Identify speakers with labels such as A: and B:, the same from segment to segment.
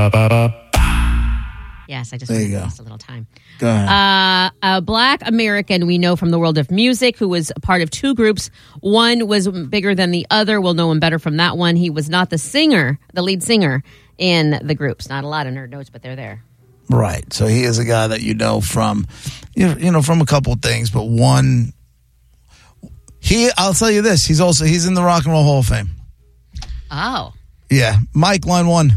A: Yes, I just
B: There you
A: wanted
B: go.
A: just a little time.
B: Go ahead.
A: A Black American we know from the world of music who was a part of two groups. One was bigger than the other. We'll know him better from that one. He was not the lead singer in the groups. Not a lot of nerd notes, but they're there.
B: Right. So he is a guy that you know from, from a couple of things, but one. I'll tell you this. He's in the Rock and Roll Hall of Fame.
A: Oh.
B: Yeah. Mike, line one.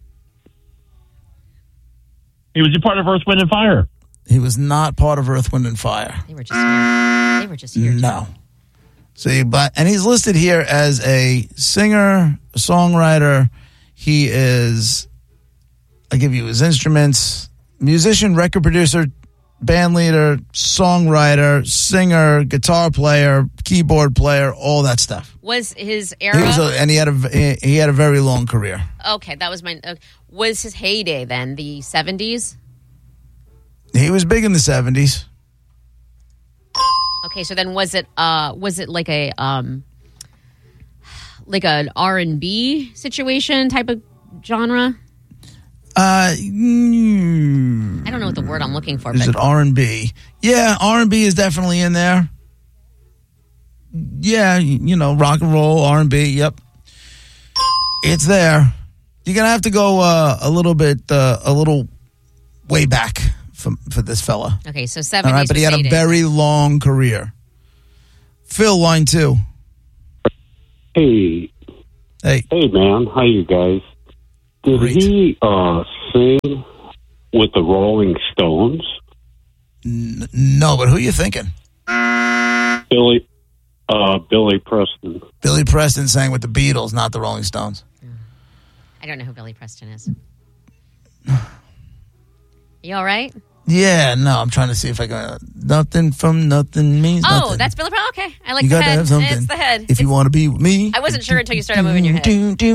C: He was a part of Earth, Wind, and Fire.
B: He was not part of Earth, Wind, and Fire.
A: They were just here.
B: No. See, and he's listed here as a singer, a songwriter. He is, I give you his instruments, musician, record producer, band leader, songwriter, singer, guitar player, keyboard player, all that stuff.
A: Was his era?
B: And he had a very long career.
A: Okay, that was my. Was his heyday then the 70s?
B: He was big in the 70s.
A: Okay, so then was it like a like an R&B situation type of genre?
B: I
A: don't know what the word I'm looking for.
B: Is it R&B? Yeah, R&B is definitely in there. Yeah, rock and roll, R&B, yep. It's there. You're going to have to go a little way back for this fella.
A: Okay, so 70s.
B: All right, but he had a very long career. Phil, line two.
D: Hey, man, how you guys? Did
B: Great.
D: he sing with the Rolling Stones?
B: No, but who are you thinking?
D: Billy Preston.
B: Billy Preston sang with the Beatles, not the Rolling Stones.
A: I don't know who Billy Preston is. You all right?
B: Yeah, no, I'm trying to see if I can. Nothing from nothing means nothing.
A: Oh, that's Billy Preston. Okay, I like
B: You
A: the
B: got to
A: head.
B: have something.
A: It's the head.
B: If you want to be with me.
A: I wasn't sure until you started moving your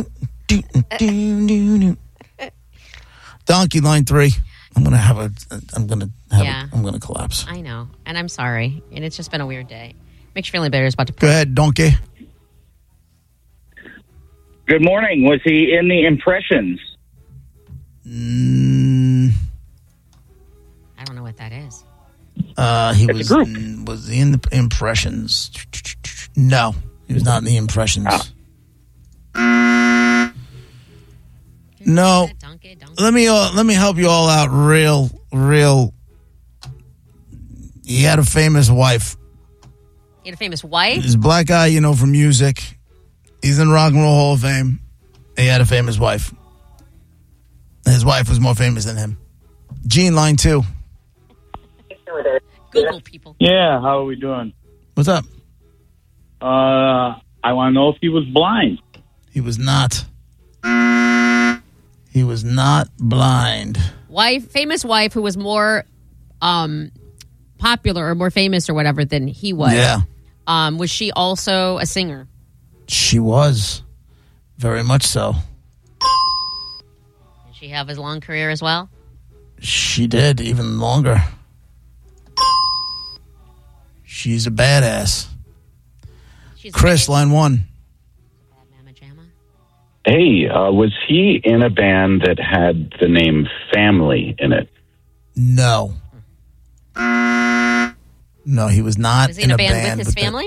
A: head.
B: Donkey, line three. I'm gonna collapse.
A: I know, and I'm sorry, and it's just been a weird day. Makes you feeling better. It's about to.
B: Go ahead, Donkey.
E: Good morning. Was he in the Impressions?
A: I don't know what that is.
B: He
E: It's
B: was
E: a group.
B: Was he in the Impressions? No, he was not in the Impressions. No.
A: Donkey.
B: Let me help you all out real. He had a famous wife.
A: He had a famous wife.
B: He's a black guy, from music. He's in Rock and Roll Hall of Fame. He had a famous wife. His wife was more famous than him. Gene, line two.
A: Google people.
E: Yeah, how are we doing?
B: What's up?
E: I want to know if he was blind.
B: He was not. He was not blind.
A: Famous wife who was more popular or more famous or whatever than he was.
B: Yeah.
A: Was she also a singer?
B: She was. Very much so.
A: Did she have his long career as well?
B: She did, even longer. She's a badass.
A: She's
B: Chris, line one.
A: Mama Jamma.
D: Hey, was he in a band that had the name Family in it?
B: No. No, he was not
A: Was he in a band with his family?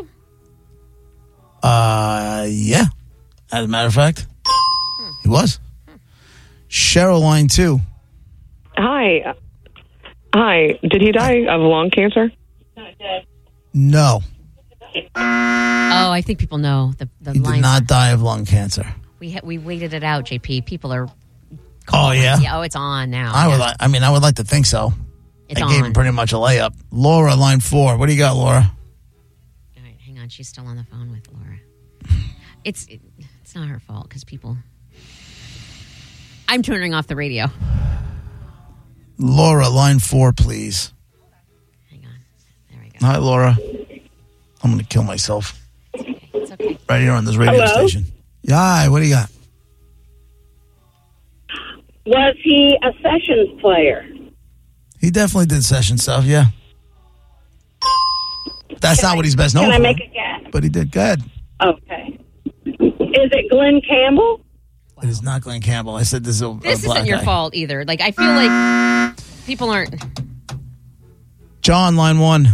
B: Yeah. As a matter of fact, he was. Cheryl, line two.
F: Hi. Did he die of lung cancer?
B: No,
A: Oh, I think people know the
B: he
A: lines.
B: did not die of lung cancer.
A: We waited it out, JP. People are.
B: Oh, yeah?
A: Yeah. Oh, it's on now.
B: I would like to think so.
A: It's
B: I gave
A: on.
B: him pretty much a layup. Laura, line four. What do you got, Laura?
A: All right, hang on. She's still on the phone with Laura. It's not her fault because people. I'm turning off the radio.
B: Laura, line four, please.
A: Hang on. There we go.
B: Hi, Laura. I'm going to kill myself.
A: It's okay.
B: Right here on this radio station. Yeah, hi, what do you got?
G: Was he a sessions player?
B: He definitely did session stuff, yeah. That's not what he's best known
G: Can I
B: for.
G: make a guess?
B: But he did. Go ahead.
G: Okay. Is it Glenn Campbell?
B: It is not Glenn Campbell. I said this is a
A: This
B: black
A: isn't your
B: guy.
A: fault either. Like, I feel like people aren't.
B: John, line 1.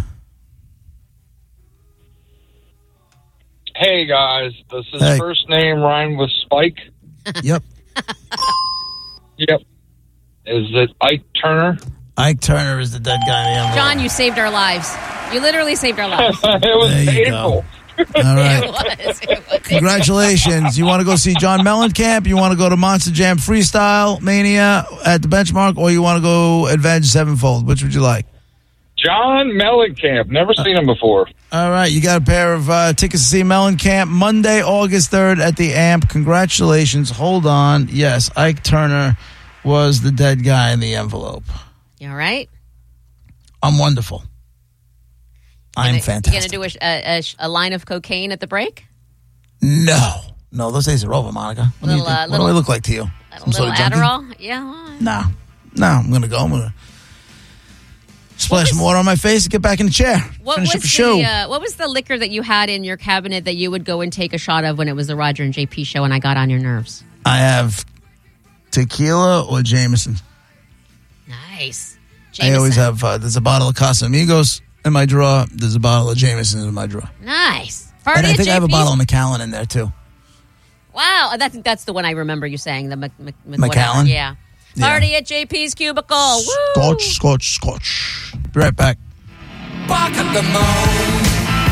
H: Hey guys, does his
B: Hey.
H: first name rhyme with Spike?
B: Yep.
H: Yep. Is it Ike Turner?
B: Ike Turner is the dead guy in the envelope.
A: John, you saved our lives. You literally saved our lives.
H: It was
B: There you
H: painful.
B: All right.
A: It was.
B: Congratulations. You want to go see John Mellencamp? You want to go to Monster Jam Freestyle Mania at the Benchmark? Or you want to go Avenged Sevenfold? Which would you like?
H: John Mellencamp. Never seen him before.
B: All right. You got a pair of tickets to see Mellencamp Monday, August 3rd at the AMP. Congratulations. Hold on. Yes, Ike Turner was the dead guy in the envelope.
A: You all right?
B: I'm wonderful. I'm
A: You
B: fantastic.
A: going to do a line of cocaine at the break?
B: No, those days are over, Monica. What do you think? What do I look like to you?
A: A
B: Some sort
A: little
B: of junkie?
A: Adderall? Yeah.
B: No, I'm going to go. I'm going to splash some water on my face and get back in the chair. Finish up the show.
A: What was the liquor that you had in your cabinet that you would go and take a shot of when it was the Roger and JP show and I got on your nerves?
B: I have tequila or Jameson.
A: Nice.
B: I always
A: Jameson.
B: have, there's a bottle of Casamigos in my drawer. There's a bottle of Jameson in my drawer.
A: Nice.
B: And
A: Party
B: I
A: at
B: think I have a
A: JP's?
B: bottle of Macallan in there, too.
A: Wow. That's the one I remember you saying. The
B: Macallan?
A: whatever. Yeah.
B: Yeah.
A: Party at JP's Cubicle. Woo!
B: Scotch. Be right back.
I: Back at the moon.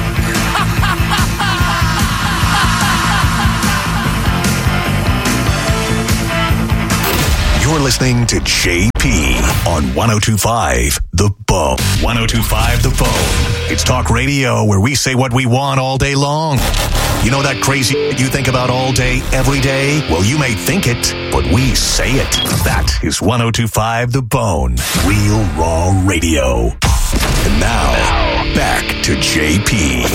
J: You're listening to JP on 102.5 The Bone. 102.5 The Bone. It's talk radio where we say what we want all day long. You know that crazy you think about all day, every day? Well, you may think it, but we say it. That is 102.5 The Bone. Real raw radio. And now, back to JP.